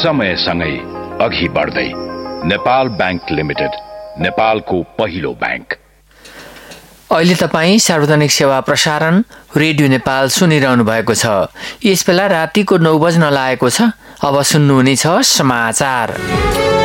समयसँगै अघि बढ्दै नेपाल बैंक लिमिटेड, नेपालको पहिलो बैंक। अहिले तपाईँ सार्वजनिक सेवा प्रसारण रेडियो नेपाल सुनिरहनु भएको छ। यस बेला रातिको 9 बज्न लागेको छ। अब सुन्नुहुनेछ समाचार।